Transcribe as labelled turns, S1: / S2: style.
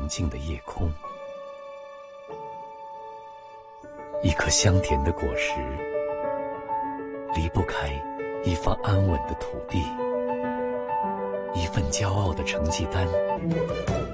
S1: 平静的夜空。一颗香甜的果实，离不开一方安稳的土地，一份骄傲的成绩单。